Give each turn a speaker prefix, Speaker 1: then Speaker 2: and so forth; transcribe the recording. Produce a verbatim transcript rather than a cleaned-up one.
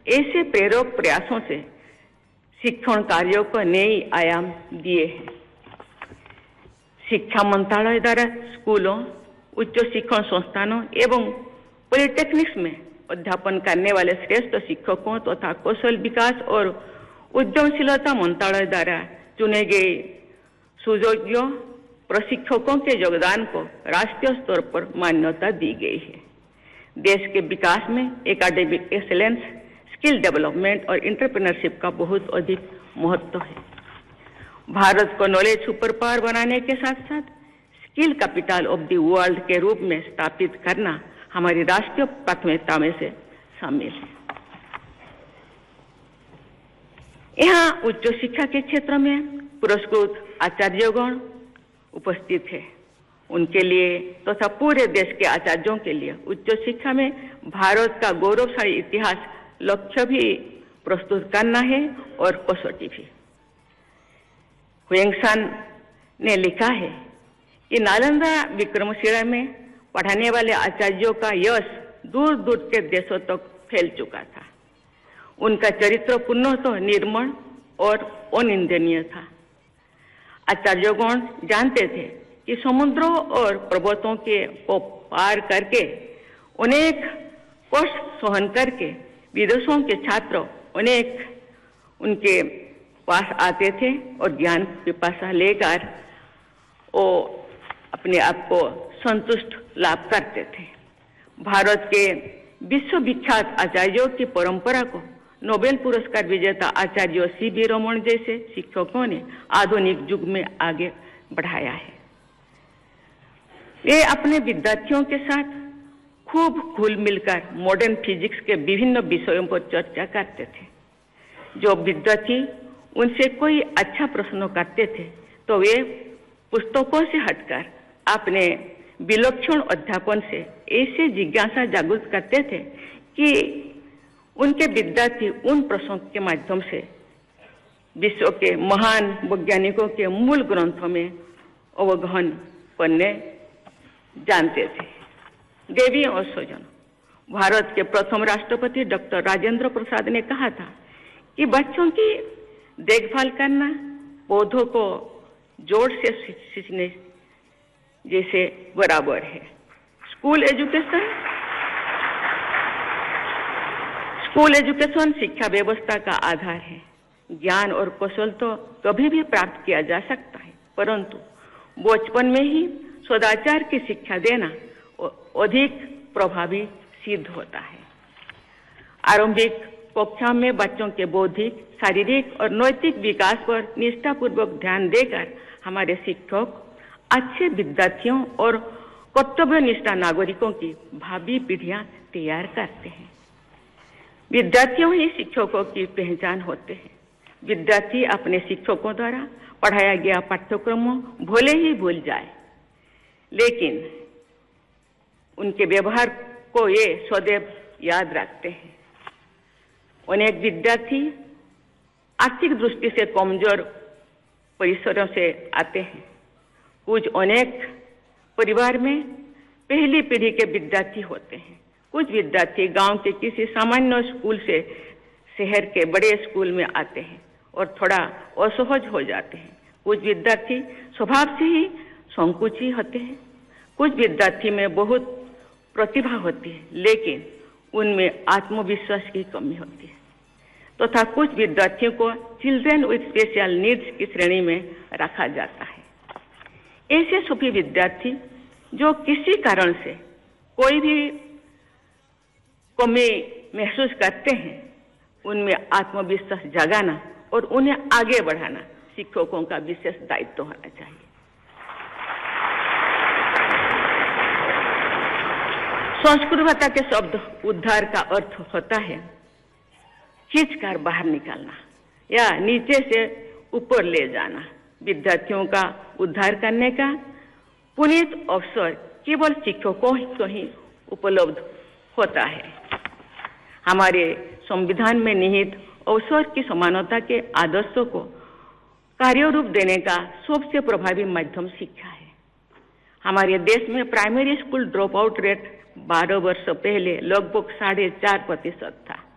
Speaker 1: ऐसे प्रेरक प्रयासों से शिक्षण कार्यों को नई आयाम दिए हैं। शिक्षा मंत्रालय द्वारा स्कूलों, उच्च शिक्षण संस्थानों एवं पॉलिटेक्निक्स में अध्यापन करने वाले श्रेष्ठ शिक्षकों तथा तो कौशल विकास और उद्यमशीलता मंत्रालय द्वारा चुने गए सुयोग्य प्रशिक्षकों के योगदान को राष्ट्रीय स्तर पर मान्यता दी गई है। देश के विकास में एकेडमिक एक्सेलेंस, स्किल डेवलपमेंट और एंटरप्रेन्योरशिप का बहुत अधिक महत्व है। भारत को नॉलेज सुपर पावर बनाने के साथ साथ skill capital of the world के रूप में स्थापित करना हमारी राष्ट्रीय प्राथमिकता में से शामिल है। यहाँ उच्च शिक्षा के क्षेत्र में पुरस्कृत आचार्यगण उपस्थित है। उनके लिए तथा तो पूरे देश के आचार्यों के लिए उच्च शिक्षा में भारत का गौरवशाली इतिहास लक्ष्य भी प्रस्तुत करना है और कसौटी भी। हुएंगसान ने लिखा है कि नालंदा विक्रमशिला में पढ़ाने वाले आचार्यों का यश दूर दूर के देशों तक फैल चुका था। उनका चरित्र पूर्णतः निर्मल और अनिंदनीय था। आचार्यगण जानते थे कि समुद्रों और पर्वतों के को पार करके अनेक कष्ट सहन करके विदेशों के छात्र अनेक उनके पास आते थे और ज्ञान पिपासा लेकर वो अपने आप को संतुष्ट लाभ करते थे। भारत के विश्व विख्यात आचार्यों की परंपरा को नोबेल पुरस्कार विजेता आचार्य सी वी रमन जैसे शिक्षकों ने आधुनिक युग में आगे बढ़ाया है। वे अपने विद्यार्थियों के साथ खूब घुल मिलकर मॉडर्न फिजिक्स के विभिन्न विषयों पर चर्चा करते थे। जो विद्यार्थी उनसे कोई अच्छा प्रश्न करते थे तो वे पुस्तकों से हटकर अपने विलक्षण अध्यापन से ऐसे जिज्ञासा जागृत करते थे कि उनके विद्यार्थी उन प्रश्नों के माध्यम से विश्व के महान वैज्ञानिकों के मूल ग्रंथों में अवगहन करने जानते थे। देवी और स्वजन। भारत के प्रथम राष्ट्रपति डॉक्टर राजेंद्र प्रसाद ने कहा था कि बच्चों की देखभाल करना पौधों को जोड़ से सींचने जैसे बराबर है। स्कूल एजुकेशन स्कूल एजुकेशन शिक्षा व्यवस्था का आधार है। ज्ञान और कौशल तो कभी भी प्राप्त किया जा सकता है, परंतु बचपन में ही सदाचार की शिक्षा देना अधिक प्रभावी सिद्ध होता है। आरंभिक कक्षा में बच्चों के बौद्धिक, शारीरिक और नैतिक विकास पर निष्ठापूर्वक ध्यान देकर हमारे शिक्षक अच्छे विद्यार्थियों और कर्तव्यनिष्ठ नागरिकों की भावी पीढ़ियां तैयार करते हैं। विद्यार्थियों ही शिक्षकों की पहचान होते हैं। विद्यार्थी अपने शिक्षकों द्वारा पढ़ाया गया पाठ्यक्रम भले ही भूल जाए, लेकिन उनके व्यवहार को ये सदैव याद रखते हैं। अनेक विद्यार्थी आर्थिक दृष्टि से कमजोर परिसरों से आते हैं। कुछ अनेक परिवार में पहली पीढ़ी के विद्यार्थी होते हैं। कुछ विद्यार्थी गांव के किसी सामान्य स्कूल से शहर के बड़े स्कूल में आते हैं और थोड़ा असहज हो जाते हैं। कुछ विद्यार्थी स्वभाव से ही संकुची होते हैं। कुछ विद्यार्थी में बहुत प्रतिभा होती है, लेकिन उनमें आत्मविश्वास की कमी होती है। तथा तो कुछ विद्यार्थियों को चिल्ड्रन विथ स्पेशल नीड्स की श्रेणी में रखा जाता है। ऐसे सभी विद्यार्थी जो किसी कारण से कोई भी कमी महसूस करते हैं, उनमें आत्मविश्वास जगाना और उन्हें आगे बढ़ाना शिक्षकों का विशेष दायित्व होना चाहिए। संस्कृत भाषा के शब्द उद्धार का अर्थ होता है खींच कर बाहर निकालना या नीचे से ऊपर ले जाना। विद्यार्थियों का उद्धार करने का पुनीत अवसर केवल शिक्षकों को ही उपलब्ध होता है। हमारे संविधान में निहित अवसर की समानता के आदर्शों को कार्यरूप देने का सबसे प्रभावी माध्यम शिक्षा है। हमारे देश में primary school drop out rate बारह वर्ष पहले लगभग साढ़े चार प्रतिशत था।